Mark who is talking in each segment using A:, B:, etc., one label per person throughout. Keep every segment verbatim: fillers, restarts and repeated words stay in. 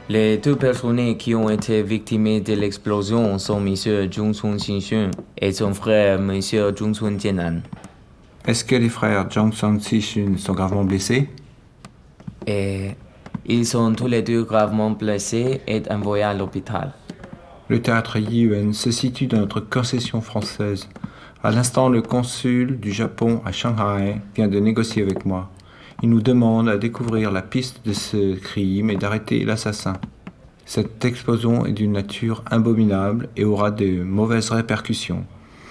A: Les deux personnes qui ont été victimes de l'explosion sont M. Johnson Xinxun et son frère M. Johnson Jianan.
B: Est-ce que les frères Johnson Xinxun sont gravement blessés?
A: Et ils sont tous les deux gravement blessés et envoyés à l'hôpital.
B: Le théâtre Yiyuan se situe dans notre concession française. À l'instant, le consul du Japon à Shanghai vient de négocier avec moi. Il nous demande à découvrir la piste de ce crime et d'arrêter l'assassin. Cette explosion est d'une nature abominable et aura de mauvaises répercussions.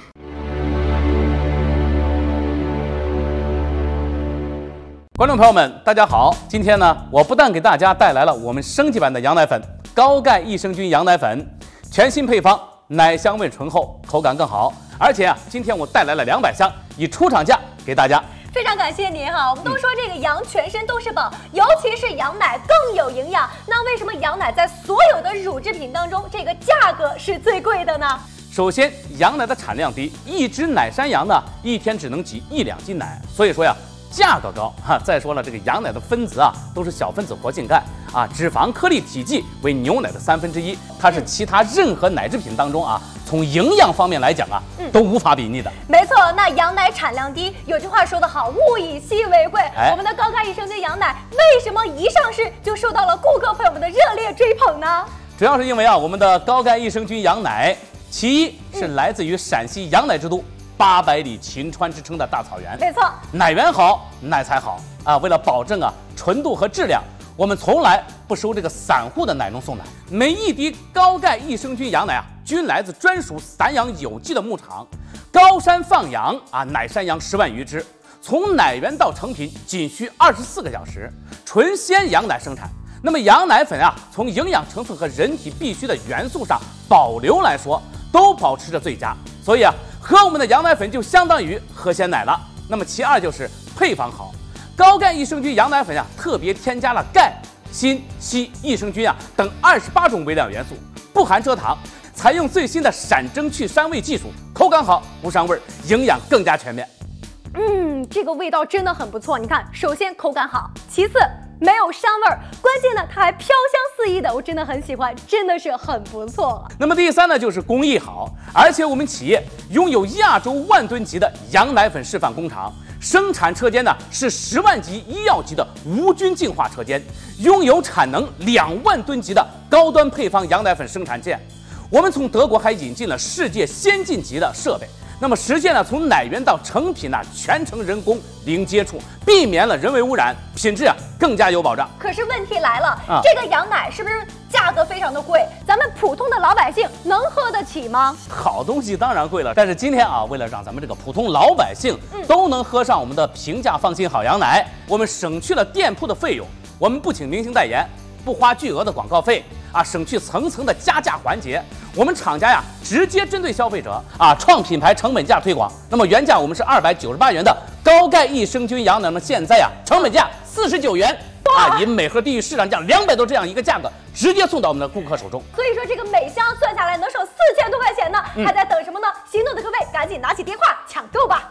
C: 观众朋友们，大家好！今天呢，我不但给大家带来了我们升级版的羊奶粉高钙益生菌羊奶粉，全新配方，奶香味醇厚，口感更好。而且啊，今天我带来了两百箱，以出厂价给大家。
D: 非常感谢您哈！我们都说这个羊全身都是宝，尤其是羊奶更有营养。那为什么羊奶在所有的乳制品当中，这个价格是最贵的呢？
C: 首先，羊奶的产量低，一只奶山羊呢，一天只能挤一两斤奶，所以说呀，价格高哈。再说了，这个羊奶的分子啊，都是小分子活性钙啊，脂肪颗粒体积为牛奶的三分之一，它是其他任何奶制品当中啊，从营养方面来讲啊，嗯、都无法比拟的。
D: 没错，那羊奶产量低，有句话说得好，物以稀为贵。哎、我们的高钙益生菌羊奶为什么一上市就受到了顾客朋友们的热烈追捧呢？
C: 主要是因为啊，我们的高钙益生菌羊奶。 其一是来自于陕西羊奶之都八百里秦川之称的大草原，
D: 没错，
C: 奶源好，奶才好啊！为了保证啊纯度和质量，我们从来不收这个散户的奶农送奶。每一滴高钙益生菌羊奶啊，均来自专属散养有机的牧场，高山放养啊，奶山羊十万余只，从奶源到成品仅需二十四个小时，纯鲜羊奶生产。 那么羊奶粉啊，从营养成分和人体必需的元素上保留来说，都保持着最佳。所以啊，喝我们的羊奶粉就相当于喝鲜奶了。那么其二就是配方好，高钙益生菌羊奶粉啊，特别添加了钙、锌、硒、益生菌啊等二十八种微量元素，不含蔗糖，采用最新的闪蒸去膻味技术，口感好，不伤味，营养更加全面。
D: 嗯，这个味道真的很不错。你看，首先口感好，其次。 没有膻味儿，关键呢，它还飘香四溢的，我真的很喜欢，真的是很不错。
C: 那么第三呢，就是工艺好，而且我们企业拥有亚洲万吨级的羊奶粉示范工厂，生产车间呢是十万级医药级的无菌净化车间，拥有产能两万吨级的高端配方羊奶粉生产线。我们从德国还引进了世界先进级的设备。 那么实现了从奶源到成品呢、啊、全程人工零接触，避免了人为污染，品质啊更加有保障。
D: 可是问题来了，啊、这个羊奶是不是价格非常的贵？咱们普通的老百姓能喝得起吗？
C: 好东西当然贵了，但是今天啊，为了让咱们这个普通老百姓都能喝上我们的平价放心好羊奶，嗯、我们省去了店铺的费用，我们不请明星代言，不花巨额的广告费啊，省去层层的加价环节。 我们厂家呀，直接针对消费者啊，创品牌成本价推广。那么原价我们是二百九十八元的高钙益生菌羊奶，呢现在呀，成本价四十九元啊，以每盒低于市场价两百多这样一个价格，直接送到我们的顾客手中。
D: 所以说这个每箱算下来能省四千多块钱呢，嗯、还在等什么呢？心动的各位赶紧拿起电话抢购吧！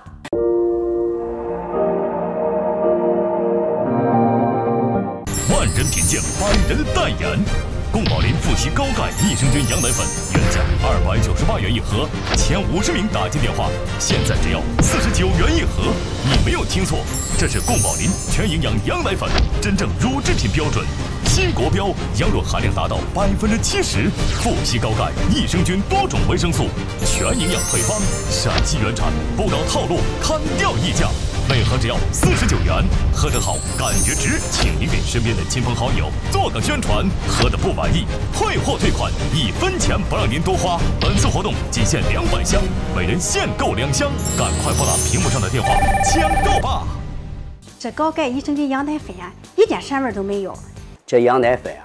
E: 万人品鉴，百人代言。 宫保林富硒高钙益生菌羊奶粉原价二百九十八元一盒，前五十名打进电话，现在只要四十九元一盒。你没有听错，这是宫保林全营养羊奶粉，真正乳制品标准，新国标，羊肉含量达到百分之七十，富硒高钙益生菌多种维生素，全营养配方，陕西原产，不搞套路，砍掉溢价。 每盒只要四十九元，喝得好，感觉值，请您给身边的亲朋好友做个宣传。喝得不满意，退货退款，一分钱不让您多花。本次活动仅限两百箱，每人限购两箱，赶快拨打屏幕上的电话抢购吧！
F: 这高钙益生菌羊奶粉啊，一点膻味都没有。
G: 这羊奶粉啊，